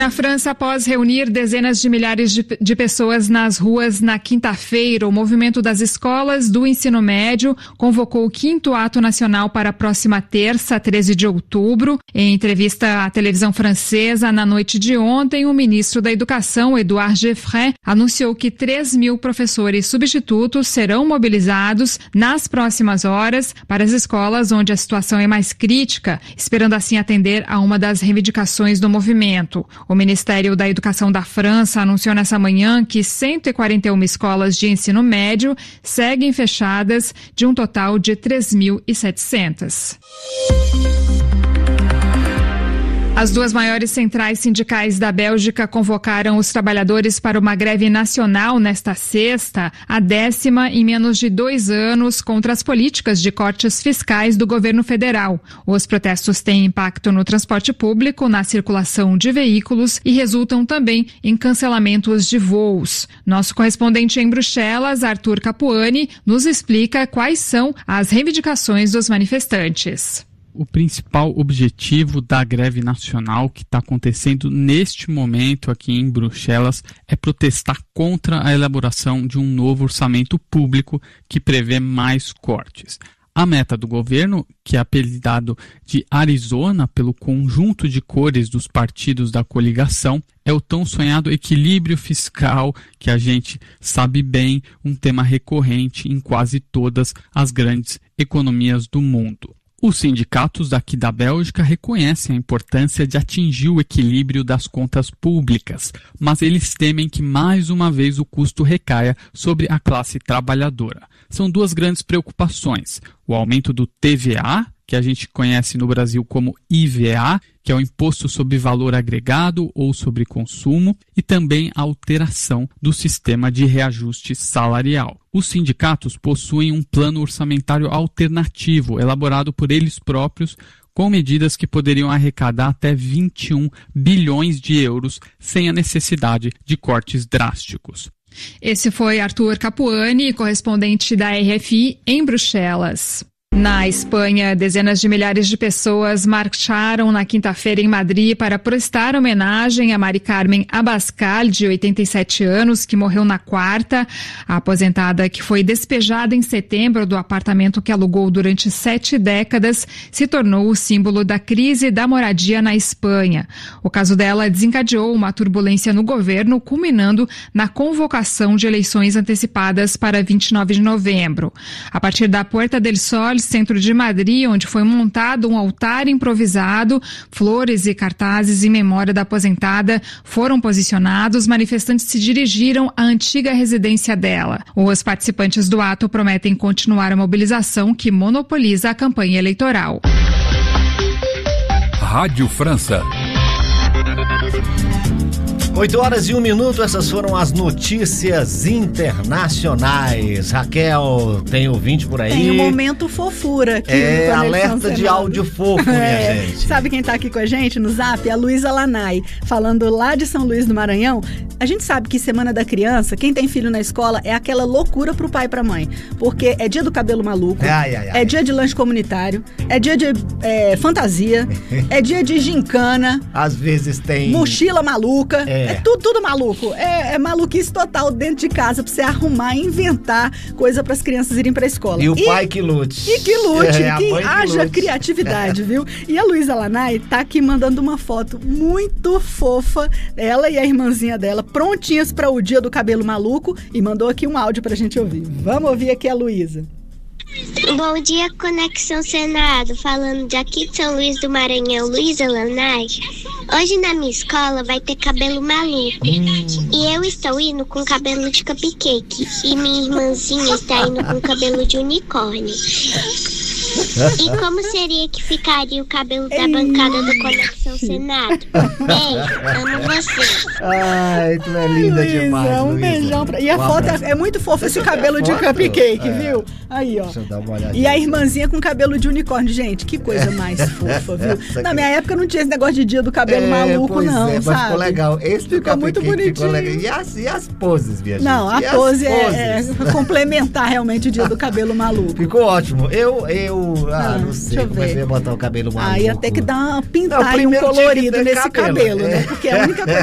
Na França, após reunir dezenas de milhares de pessoas nas ruas na quinta-feira, o movimento das escolas do ensino médio convocou o 5º ato nacional para a próxima terça, 13 de outubro. Em entrevista à televisão francesa, na noite de ontem, o ministro da Educação, Édouard Geoffrin, anunciou que 3.000 professores substitutos serão mobilizados nas próximas horas para as escolas onde a situação é mais crítica, esperando assim atender a uma das reivindicações do movimento. O Ministério da Educação da França anunciou nessa manhã que 141 escolas de ensino médio seguem fechadas, de um total de 3.700. As duas maiores centrais sindicais da Bélgica convocaram os trabalhadores para uma greve nacional nesta sexta, a 10ª em menos de 2 anos, contra as políticas de cortes fiscais do governo federal. Os protestos têm impacto no transporte público, na circulação de veículos e resultam também em cancelamentos de voos. Nosso correspondente em Bruxelas, Arthur Capuani, nos explica quais são as reivindicações dos manifestantes. O principal objetivo da greve nacional que está acontecendo neste momento aqui em Bruxelas é protestar contra a elaboração de um novo orçamento público que prevê mais cortes. A meta do governo, que é apelidado de Arizona pelo conjunto de cores dos partidos da coligação, é o tão sonhado equilíbrio fiscal, que a gente sabe bem, um tema recorrente em quase todas as grandes economias do mundo. Os sindicatos daqui da Bélgica reconhecem a importância de atingir o equilíbrio das contas públicas, mas eles temem que mais uma vez o custo recaia sobre a classe trabalhadora. São duas grandes preocupações: o aumento do TVA, que a gente conhece no Brasil como IVA, que é o Imposto sobre Valor Agregado ou sobre consumo, e também a alteração do sistema de reajuste salarial. Os sindicatos possuem um plano orçamentário alternativo, elaborado por eles próprios, com medidas que poderiam arrecadar até 21 bilhões de euros, sem a necessidade de cortes drásticos. Esse foi Arthur Capuani, correspondente da RFI em Bruxelas. Na Espanha, dezenas de milhares de pessoas marcharam na quinta-feira em Madrid para prestar homenagem a Mari Carmen Abascal, de 87 anos, que morreu na quarta. A aposentada, que foi despejada em setembro do apartamento que alugou durante 7 décadas, se tornou o símbolo da crise da moradia na Espanha. O caso dela desencadeou uma turbulência no governo, culminando na convocação de eleições antecipadas para 29 de novembro. A partir da Puerta del Sol, centro de Madrid, onde foi montado um altar improvisado, flores e cartazes em memória da aposentada foram posicionados. Manifestantes se dirigiram à antiga residência dela. Os participantes do ato prometem continuar a mobilização que monopoliza a campanha eleitoral. Rádio França. 8h01, essas foram as notícias internacionais. Raquel, tem ouvinte por aí? Tem um momento fofura aqui. Alerta de áudio fofo, minha gente. Sabe quem tá aqui com a gente no Zap? A Luísa Lanai, falando lá de São Luís do Maranhão. A gente sabe que Semana da Criança, quem tem filho na escola, é aquela loucura pro pai e pra mãe. Porque é dia do cabelo maluco, é dia de lanche comunitário, é dia de fantasia, é dia de gincana. Às vezes tem... mochila maluca. É tudo maluco. É maluquice total dentro de casa pra você arrumar e inventar coisa pras crianças irem pra escola. E o pai que lute. E que lute, que haja criatividade, viu? E a Luísa Lanai tá aqui mandando uma foto muito fofa, ela e a irmãzinha dela, prontinhas para o dia do cabelo maluco, e mandou aqui um áudio pra gente ouvir. Vamos ouvir aqui a Luísa. Bom dia, Conexão Senado, falando de aqui de São Luís do Maranhão, Luísa Lanai. Hoje na minha escola vai ter cabelo maluco. E eu estou indo com cabelo de cupcake. E minha irmãzinha está indo com cabelo de unicórnio. E como seria que ficaria o cabelo da bancada do Conexão Senado? Beijo, amo você. Ai, tu é linda Luísa, demais, um beijão pra... E a foto é muito fofa, esse cabelo de cupcake, viu? Aí, ó. Deixa eu dar uma olhadinha. E a irmãzinha com cabelo de unicórnio. Gente, que coisa mais fofa, viu? Na minha época não tinha esse negócio de dia do cabelo maluco, não, mas sabe? ficou legal. Esse ficou muito bonitinho. Ficou legal. E as poses, minha gente? Não, a pose é complementar realmente o dia do cabelo maluco. Ficou ótimo. Eu não sei como é que eu ia botar o cabelo maluco. Ia ter que dar uma pintada, um primeiro tinha que colorido ter nesse cabelo, né? Porque é a única coisa